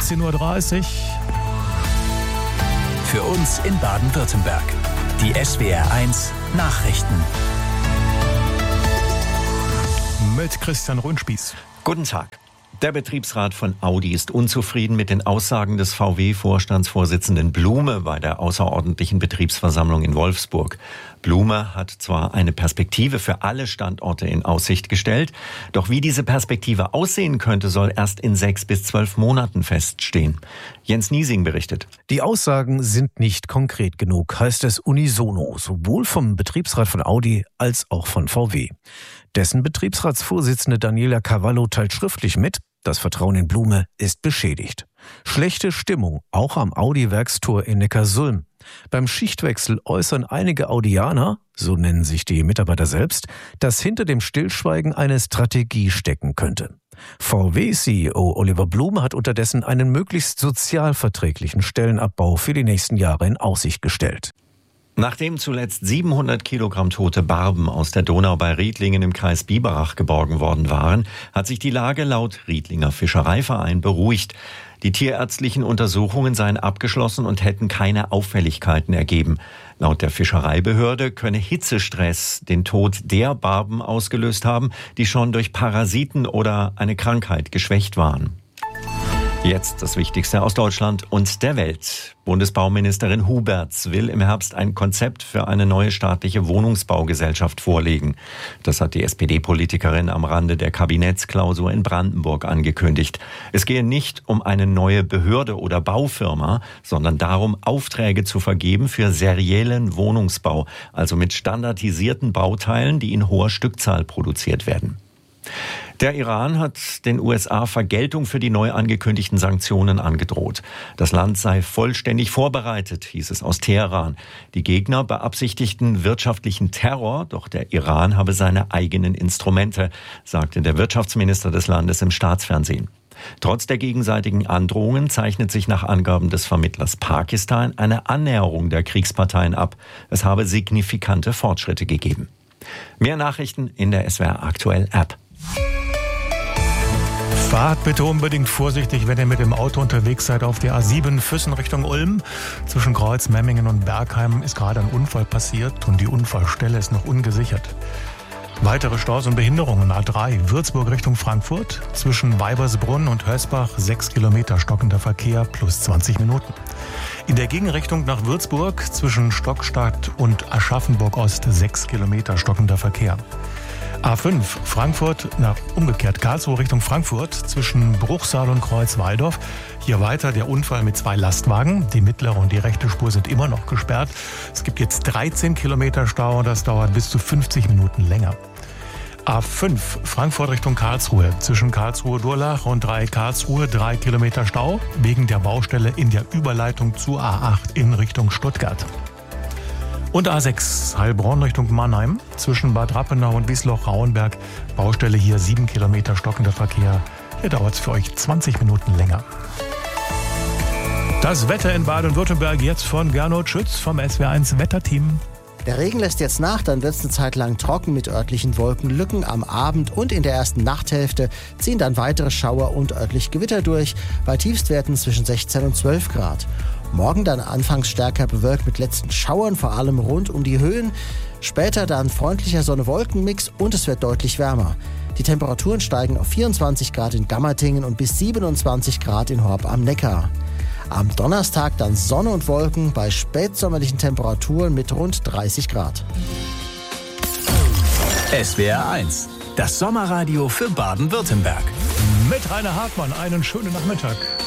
16:30 Uhr. Für uns in Baden-Württemberg. Die SWR1 Nachrichten. Mit Christian Röhnspieß. Guten Tag. Der Betriebsrat von Audi ist unzufrieden mit den Aussagen des VW-Vorstandsvorsitzenden Blume bei der außerordentlichen Betriebsversammlung in Wolfsburg. Blume hat zwar eine Perspektive für alle Standorte in Aussicht gestellt, doch wie diese Perspektive aussehen könnte, soll erst in 6 bis 12 Monaten feststehen. Jens Niesing berichtet. Die Aussagen sind nicht konkret genug, heißt es unisono, sowohl vom Betriebsrat von Audi als auch von VW. Dessen Betriebsratsvorsitzende Daniela Cavallo teilt schriftlich mit, das Vertrauen in Blume ist beschädigt. Schlechte Stimmung, auch am Audi-Werkstor in Neckarsulm. Beim Schichtwechsel äußern einige Audianer, so nennen sich die Mitarbeiter selbst, dass hinter dem Stillschweigen eine Strategie stecken könnte. VW-CEO Oliver Blume hat unterdessen einen möglichst sozialverträglichen Stellenabbau für die nächsten Jahre in Aussicht gestellt. Nachdem zuletzt 700 Kilogramm tote Barben aus der Donau bei Riedlingen im Kreis Biberach geborgen worden waren, hat sich die Lage laut Riedlinger Fischereiverein beruhigt. Die tierärztlichen Untersuchungen seien abgeschlossen und hätten keine Auffälligkeiten ergeben. Laut der Fischereibehörde könne Hitzestress den Tod der Barben ausgelöst haben, die schon durch Parasiten oder eine Krankheit geschwächt waren. Jetzt das Wichtigste aus Deutschland und der Welt. Bundesbauministerin Huberts will im Herbst ein Konzept für eine neue staatliche Wohnungsbaugesellschaft vorlegen. Das hat die SPD-Politikerin am Rande der Kabinettsklausur in Brandenburg angekündigt. Es gehe nicht um eine neue Behörde oder Baufirma, sondern darum, Aufträge zu vergeben für seriellen Wohnungsbau, also mit standardisierten Bauteilen, die in hoher Stückzahl produziert werden. Der Iran hat den USA Vergeltung für die neu angekündigten Sanktionen angedroht. Das Land sei vollständig vorbereitet, hieß es aus Teheran. Die Gegner beabsichtigten wirtschaftlichen Terror, doch der Iran habe seine eigenen Instrumente, sagte der Wirtschaftsminister des Landes im Staatsfernsehen. Trotz der gegenseitigen Androhungen zeichnet sich nach Angaben des Vermittlers Pakistan eine Annäherung der Kriegsparteien ab. Es habe signifikante Fortschritte gegeben. Mehr Nachrichten in der SWR Aktuell App. Fahrt bitte unbedingt vorsichtig, wenn ihr mit dem Auto unterwegs seid auf der A7 Füssen Richtung Ulm. Zwischen Kreuz, Memmingen und Bergheim ist gerade ein Unfall passiert und die Unfallstelle ist noch ungesichert. Weitere Staus und Behinderungen A3 Würzburg Richtung Frankfurt. Zwischen Weibersbrunn und Hösbach 6 Kilometer stockender Verkehr plus 20 Minuten. In der Gegenrichtung nach Würzburg zwischen Stockstadt und Aschaffenburg Ost 6 Kilometer stockender Verkehr. A5 Frankfurt nach umgekehrt Karlsruhe Richtung Frankfurt zwischen Bruchsal und Kreuz-Walldorf. Hier weiter der Unfall mit 2 Lastwagen. Die mittlere und die rechte Spur sind immer noch gesperrt. Es gibt jetzt 13 Kilometer Stau und das dauert bis zu 50 Minuten länger. A5 Frankfurt Richtung Karlsruhe. Zwischen Karlsruhe-Durlach und Dreieck Karlsruhe 3 Kilometer Stau wegen der Baustelle in der Überleitung zur A8 in Richtung Stuttgart. Und A6 Heilbronn Richtung Mannheim. Zwischen Bad Rappenau und Wiesloch-Rauenberg. Baustelle hier 7 Kilometer stockender Verkehr. Hier dauert es für euch 20 Minuten länger. Das Wetter in Baden-Württemberg jetzt von Gernot Schütz vom SWR1 Wetterteam. Der Regen lässt jetzt nach, dann wird es eine Zeit lang trocken mit örtlichen Wolkenlücken. Am Abend und in der ersten Nachthälfte ziehen dann weitere Schauer und örtlich Gewitter durch, bei Tiefstwerten zwischen 16 und 12 Grad. Morgen dann anfangs stärker bewölkt mit letzten Schauern, vor allem rund um die Höhen. Später dann freundlicher Sonne-Wolken-Mix und es wird deutlich wärmer. Die Temperaturen steigen auf 24 Grad in Gammertingen und bis 27 Grad in Horb am Neckar. Am Donnerstag dann Sonne und Wolken bei spätsommerlichen Temperaturen mit rund 30 Grad. SWR1, das Sommerradio für Baden-Württemberg. Mit Rainer Hartmann einen schönen Nachmittag.